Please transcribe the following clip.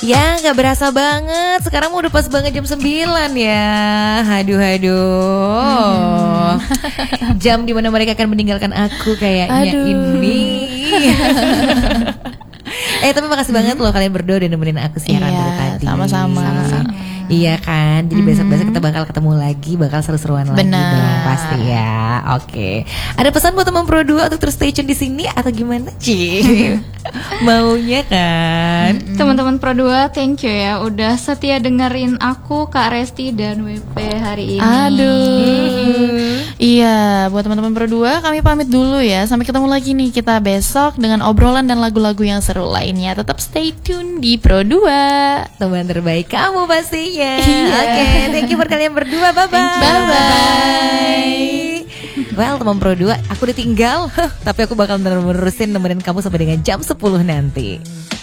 Ya gak berasa banget. Sekarang udah pas banget jam 9 ya. Aduh. Jam dimana mereka akan meninggalkan aku kayaknya. Ini. Tapi makasih banget loh kalian berdua udah nemenin aku siaran dari tadi. Sama-sama. Iya kan, jadi besok-besok kita bakal ketemu lagi, bakal seru-seruan lagi dong pasti ya. Oke. Ada pesan buat teman Pro 2 untuk terus stay tune di sini atau gimana, Ci? Maunya kan? Teman-teman Pro 2, thank you ya udah setia dengerin aku, Kak Resti dan WP hari ini. Iya, buat teman-teman Pro 2 kami pamit dulu ya. Sampai ketemu lagi nih kita besok dengan obrolan dan lagu-lagu yang seru lainnya. Tetap stay tune di Pro 2. Teman terbaik kamu pastinya. Oke, thank you buat kalian berdua. Bye-bye. Bye-bye. Well, teman Pro 2, aku ditinggal, tapi aku bakal menerusin nemenin kamu sampai dengan jam 10 nanti.